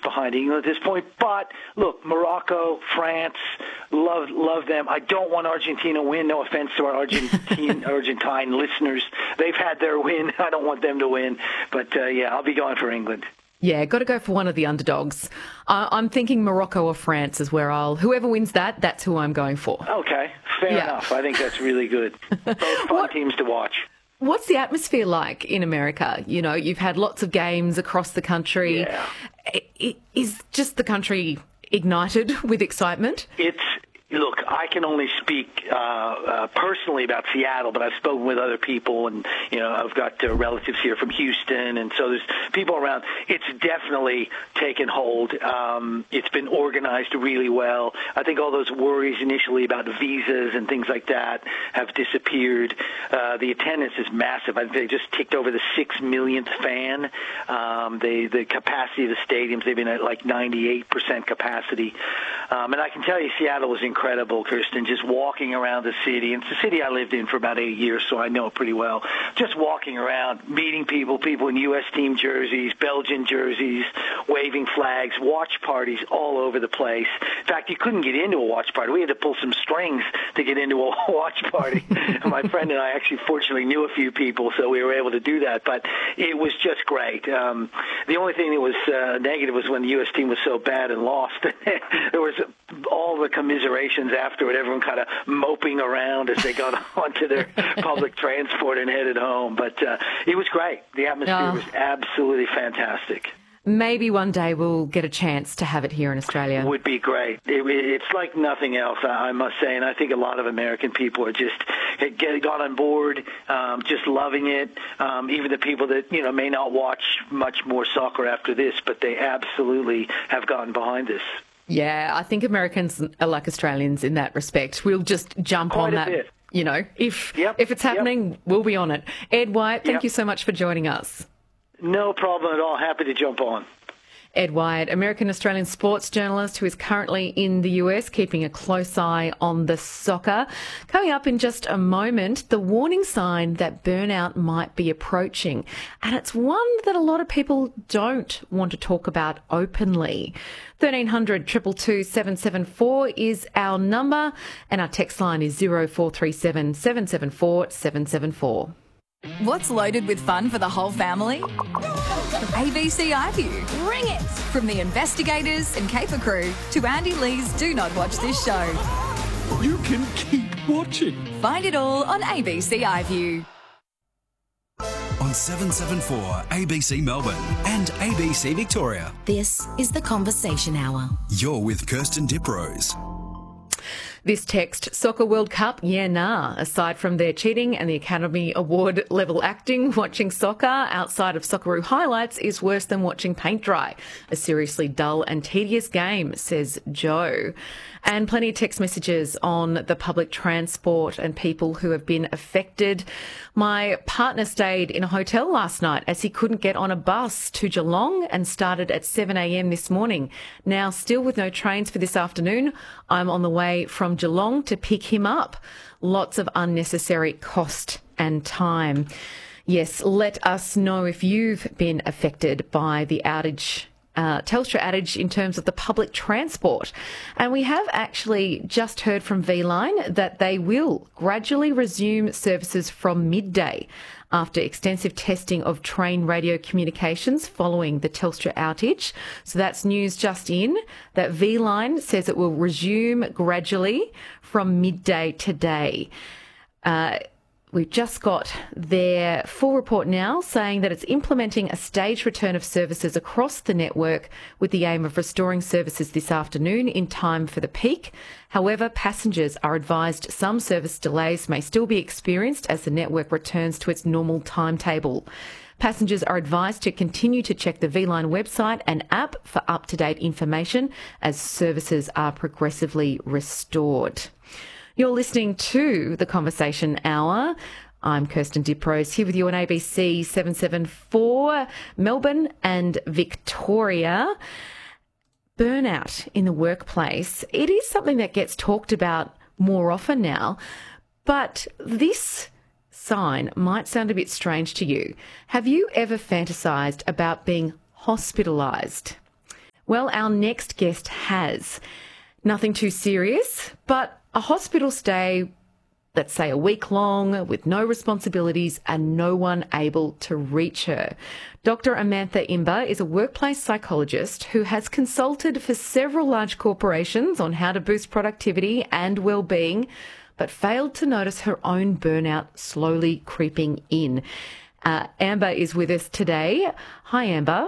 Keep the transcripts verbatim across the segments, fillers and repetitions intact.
behind England at this point. But look, Morocco, France, love love them. I don't want Argentina to win. No offense to our Argentine Argentine listeners. They've had their win. I don't want them to win. But, uh, yeah, I'll be going for England. Yeah, got to go for one of the underdogs. Uh, I'm thinking Morocco or France is where I'll... Whoever wins that, that's who I'm going for. Okay, fair yeah. enough. I think that's really good. Both fun what, teams to watch. What's the atmosphere like in America? You know, you've had lots of games across the country. Yeah. Is just the country ignited with excitement? It's... Look, I can only speak uh, uh, personally about Seattle, but I've spoken with other people, and you know, I've got uh, relatives here from Houston, and so there's people around. It's definitely taken hold. Um, it's been organized really well. I think all those worries initially about visas and things like that have disappeared. Uh, the attendance is massive. I think they just ticked over the six millionth fan. Um, they, the capacity of the stadiums, they've been at like ninety-eight percent capacity. Um, and I can tell you, Seattle was incredible, Kirsten, just walking around the city. And it's a city I lived in for about eight years, so I know it pretty well. Just walking around, meeting people, people in U S team jerseys, Belgian jerseys, waving flags, watch parties all over the place. In fact, you couldn't get into a watch party. We had to pull some strings to get into a watch party. My friend and I actually fortunately knew a few people, so we were able to do that. But it was just great. Um, the only thing that was uh, negative was when the U S team was so bad and lost. There was all the commiserations after it, everyone kind of moping around as they got onto their public transport and headed home. But uh, it was great. The atmosphere oh. was absolutely fantastic. Maybe one day we'll get a chance to have it here in Australia. Would be great. It, it's like nothing else, I must say, and I think a lot of American people are just get got on board, um, just loving it. Um, even the people that you know may not watch much more soccer after this, but they absolutely have gotten behind this. Yeah, I think Americans are like Australians in that respect. We'll just jump Quite on that. Bit. You know, if yep. if it's happening, yep. we'll be on it. Ed Wyatt, thank yep. you so much for joining us. No problem at all. Happy to jump on. Ed Wyatt, American-Australian sports journalist who is currently in the U S, keeping a close eye on the soccer. Coming up in just a moment, the warning sign that burnout might be approaching. And it's one that a lot of people don't want to talk about openly. thirteen hundred, two two two, seven seven four is our number, and our text line is zero four three seven, seven seven four, seven seven four. What's loaded with fun for the whole family? A B C iView. Bring it! From the investigators and Caper crew to Andy Lee's Do Not Watch This Show. You can keep watching. Find it all on A B C iView. On seven seven four A B C Melbourne and A B C Victoria. This is the Conversation Hour. You're with Kirsten Diprose. This text, Soccer World Cup, yeah, nah. Aside from their cheating and the Academy Award level acting, watching soccer outside of Socceroo highlights is worse than watching paint dry. A seriously dull and tedious game, says Joe. And plenty of text messages on the public transport and people who have been affected. My partner stayed in a hotel last night as he couldn't get on a bus to Geelong and started at seven a.m. this morning. Now, still with no trains for this afternoon, I'm on the way from Geelong to pick him up. Lots of unnecessary cost and time. Yes, let us know if you've been affected by the outage Uh, Telstra outage in terms of the public transport. And we have actually just heard from V-Line that they will gradually resume services from midday after extensive testing of train radio communications following the Telstra outage. So that's news just in, that V-Line says it will resume gradually from midday today. Uh, We've just got their full report now saying that it's implementing a staged return of services across the network with the aim of restoring services this afternoon in time for the peak. However, passengers are advised some service delays may still be experienced as the network returns to its normal timetable. Passengers are advised to continue to check the V-Line website and app for up-to-date information as services are progressively restored. You're listening to The Conversation Hour. I'm Kirsten Diprose here with you on A B C seven seven four, Melbourne and Victoria. Burnout in the workplace, it is something that gets talked about more often now, but this sign might sound a bit strange to you. Have you ever fantasised about being hospitalised? Well, our next guest has. Nothing too serious, but a hospital stay, let's say a week long, with no responsibilities and no one able to reach her. Doctor Amantha Imber is a workplace psychologist who has consulted for several large corporations on how to boost productivity and well-being, but failed to notice her own burnout slowly creeping in. Uh, Amber is with us today. Hi, Amber.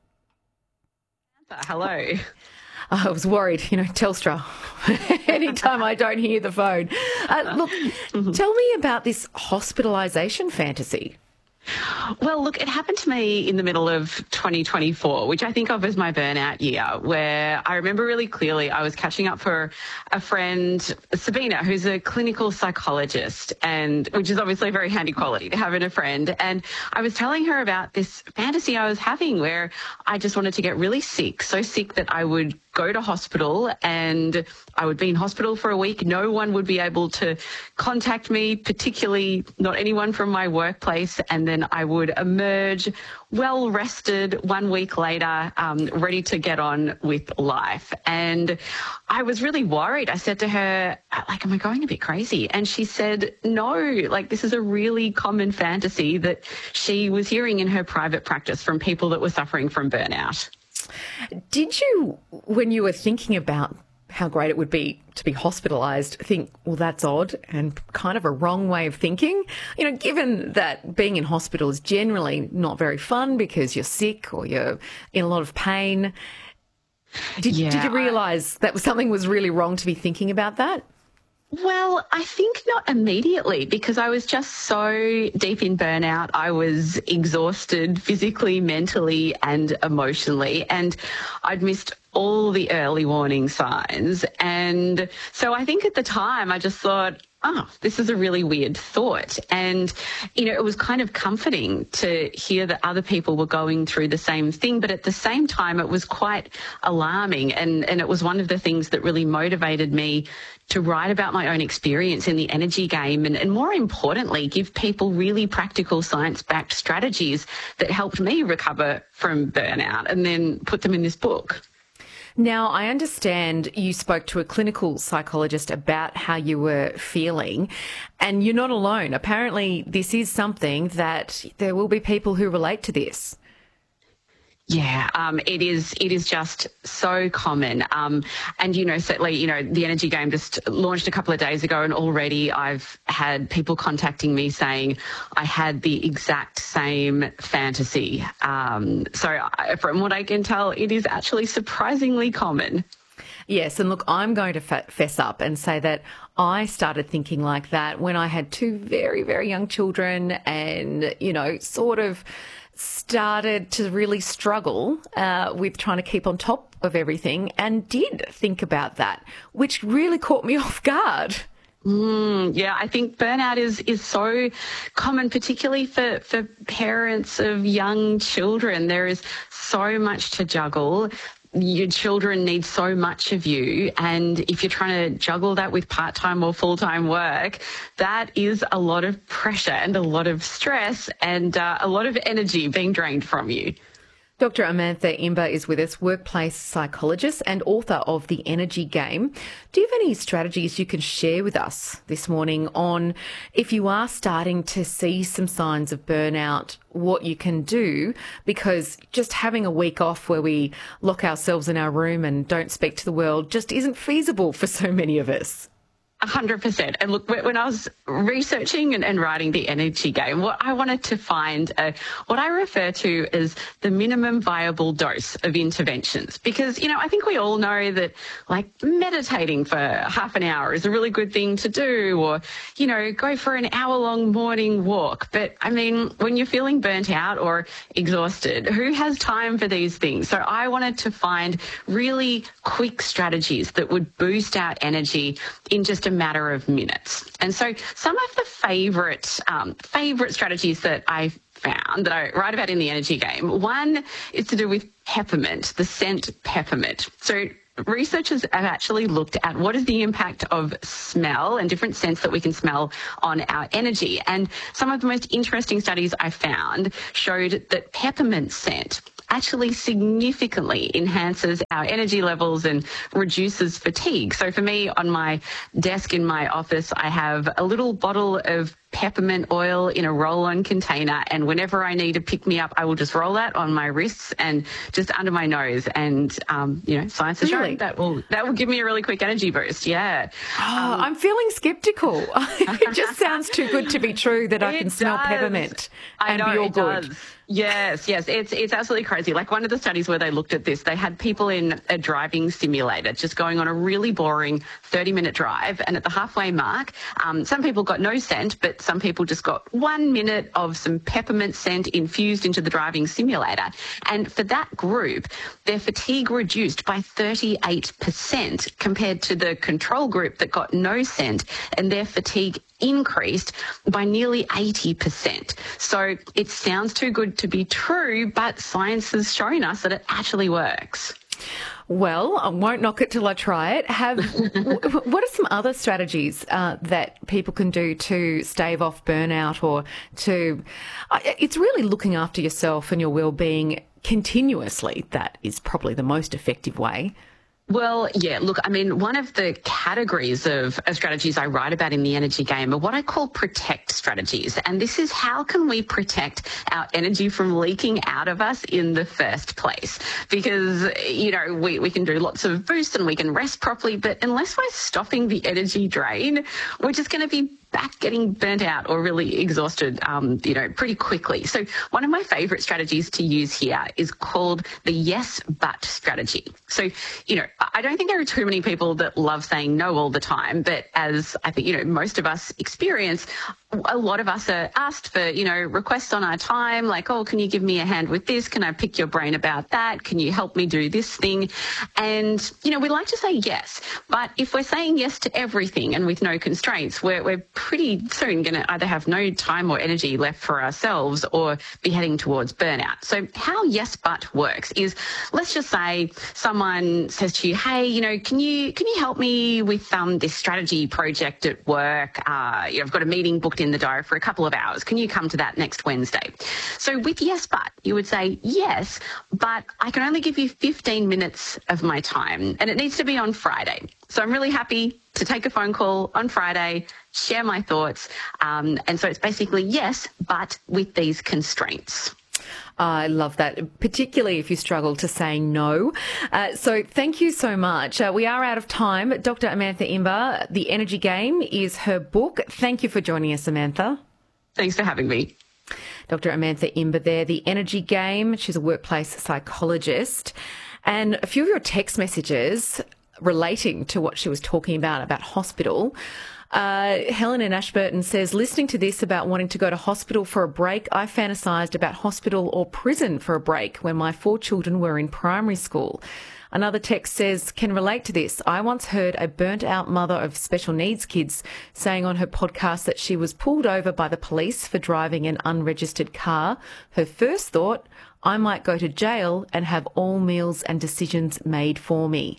Hello. I was worried, you know, Telstra, anytime I don't hear the phone. Uh, look, mm-hmm. Tell me about this hospitalisation fantasy. Well, look, it happened to me in the middle of twenty twenty-four, which I think of as my burnout year, where I remember really clearly I was catching up for a friend, Sabina, who's a clinical psychologist, and which is obviously a very handy quality to have in a friend. And I was telling her about this fantasy I was having where I just wanted to get really sick, so sick that I would go to hospital and I would be in hospital for a week. No one would be able to contact me, particularly not anyone from my workplace. And then I would emerge well rested one week later, um, ready to get on with life. And I was really worried. I said to her, like, am I going a bit crazy? And she said, no, like this is a really common fantasy that she was hearing in her private practice from people that were suffering from burnout. Did you, when you were thinking about how great it would be to be hospitalised, think, well, that's odd and kind of a wrong way of thinking? You know, given that being in hospital is generally not very fun because you're sick or you're in a lot of pain. Did, yeah, did you realise that something was really wrong to be thinking about that? Well, I think not immediately because I was just so deep in burnout. I was exhausted physically, mentally and emotionally, and I'd missed all the early warning signs. And so I think at the time I just thought, oh, this is a really weird thought. And, you know, it was kind of comforting to hear that other people were going through the same thing. But at the same time, it was quite alarming. And, and it was one of the things that really motivated me to write about my own experience in the energy game and, and more importantly, give people really practical science-backed strategies that helped me recover from burnout and then put them in this book. Now, I understand you spoke to a clinical psychologist about how you were feeling, and you're not alone. Apparently, this is something that there will be people who relate to this. Yeah, um, it is. It is just so common. Um, and, you know, certainly, you know, the energy game just launched a couple of days ago and already I've had people contacting me saying I had the exact same fantasy. Um, so I, from what I can tell, it is actually surprisingly common. Yes, and look, I'm going to fess up and say that I started thinking like that when I had two very, very young children and, you know, sort of started to really struggle uh, with trying to keep on top of everything and did think about that, which really caught me off guard. Mm, yeah, I think burnout is, is so common, particularly for, for parents of young children. There is so much to juggle. Your children need so much of you, and if you're trying to juggle that with part-time or full-time work, that is a lot of pressure and a lot of stress and uh, a lot of energy being drained from you. Doctor Amantha Imber is with us, workplace psychologist and author of The Energy Game. Do you have any strategies you can share with us this morning on if you are starting to see some signs of burnout, what you can do? Because just having a week off where we lock ourselves in our room and don't speak to the world just isn't feasible for so many of us. A hundred percent. And look, when I was researching and, and writing The Energy Game, what I wanted to find uh, what I refer to as the minimum viable dose of interventions. Because, you know, I think we all know that like meditating for half an hour is a really good thing to do, or, you know, go for an hour long morning walk. But I mean, when you're feeling burnt out or exhausted, who has time for these things? So I wanted to find really quick strategies that would boost our energy in just a matter of minutes. And so some of the favourite um, favourite strategies that I found that I write about in The Energy Game, one is to do with peppermint, the scent peppermint. So researchers have actually looked at what is the impact of smell and different scents that we can smell on our energy. And some of the most interesting studies I found showed that peppermint scent actually significantly enhances our energy levels and reduces fatigue. So for me, on my desk in my office, I have a little bottle of peppermint oil in a roll-on container, and whenever I need to pick me up, I will just roll that on my wrists and just under my nose. And um, you know, science has Really? shown that will that will give me a really quick energy boost. Yeah. Oh, Um, I'm feeling sceptical. It just sounds too good to be true that I It can smell does. peppermint I and know, be all it good. does. Yes, yes. It's it's absolutely crazy. Like one of the studies where they looked at this, they had people in a driving simulator just going on a really boring thirty minute drive. And at the halfway mark, um, some people got no scent, but some people just got one minute of some peppermint scent infused into the driving simulator. And for that group, their fatigue reduced by thirty-eight percent compared to the control group that got no scent, and their fatigue increased by nearly eighty percent. So it sounds too good to be true, but science has shown us that it actually works. Well, I won't knock it till I try it. Have w- what are some other strategies uh, that people can do to stave off burnout, or to? Uh, it's really looking after yourself and your well-being continuously. That is probably the most effective way. Well, yeah, look, I mean, one of the categories of, of strategies I write about in the energy game are what I call protect strategies. And this is how can we protect our energy from leaking out of us in the first place? Because, you know, we, we can do lots of boosts and we can rest properly, but unless we're stopping the energy drain, we're just going to be back getting burnt out or really exhausted, um, you know, pretty quickly. So one of my favorite strategies to use here is called the yes, but strategy. So, you know, I don't think there are too many people that love saying no all the time, but as I think, you know, most of us experience, a lot of us are asked for, you know, requests on our time, like, oh, can you give me a hand with this? Can I pick your brain about that? Can you help me do this thing? And, you know, we like to say yes, but if we're saying yes to everything and with no constraints, we're, we're pretty soon going to either have no time or energy left for ourselves or be heading towards burnout. So how yes, but works is, let's just say someone says to you, hey, you know, can you, can you help me with um, this strategy project at work? Uh, you know, I've got a meeting booked in the diary for a couple of hours. Can you come to that next Wednesday? So with yes, but, you would say, yes, but I can only give you fifteen minutes of my time, and it needs to be on Friday. So I'm really happy to take a phone call on Friday, share my thoughts. Um, and so it's basically yes, but with these constraints. I love that, particularly if you struggle to say no. Uh, so thank you so much. Uh, we are out of time. Doctor Amantha Imber, The Energy Game is her book. Thank you for joining us, Amantha. Thanks for having me. Doctor Amantha Imber there, The Energy Game. She's a workplace psychologist. And a few of your text messages relating to what she was talking about, about hospital. Uh, Helen in Ashburton says, listening to this about wanting to go to hospital for a break, I fantasised about hospital or prison for a break when my four children were in primary school. Another text says, can relate to this. I once heard a burnt out mother of special needs kids saying on her podcast that she was pulled over by the police for driving an unregistered car. Her first thought, I might go to jail and have all meals and decisions made for me.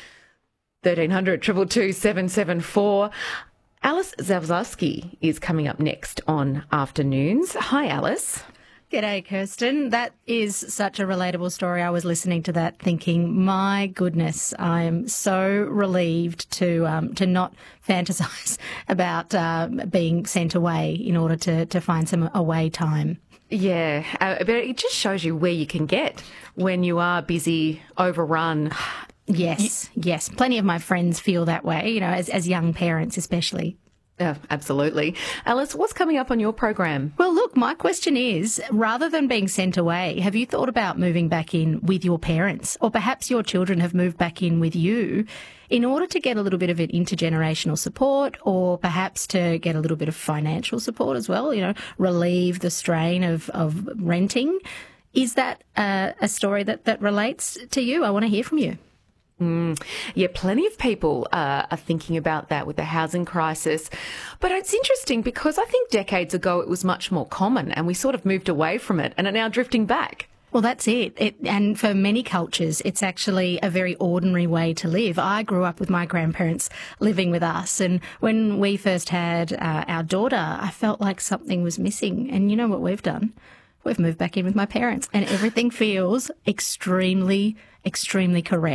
thirteen hundred, two two two, seven seven four. Alice Zawzowski is coming up next on Afternoons. Hi, Alice. G'day, Kirsten. That is such a relatable story. I was listening to that thinking, my goodness, I am so relieved to um, to not fantasise about uh, being sent away in order to, to find some away time. Yeah, uh, but it just shows you where you can get when you are busy, overrun. Yes, yes. Plenty of my friends feel that way, you know, as, as young parents especially. Oh, absolutely. Alice, what's coming up on your program? Well, look, my question is, rather than being sent away, have you thought about moving back in with your parents? Or perhaps your children have moved back in with you in order to get a little bit of an intergenerational support, or perhaps to get a little bit of financial support as well, you know, relieve the strain of, of renting. Is that uh, a story that, that relates to you? I want to hear from you. Mm, yeah, plenty of people uh, are thinking about that with the housing crisis. But it's interesting because I think decades ago it was much more common and we sort of moved away from it and are now drifting back. Well, that's it. it. And for many cultures, it's actually a very ordinary way to live. I grew up with my grandparents living with us. And when we first had uh, our daughter, I felt like something was missing. And you know what we've done? we've moved back in with my parents, and everything feels extremely, extremely correct.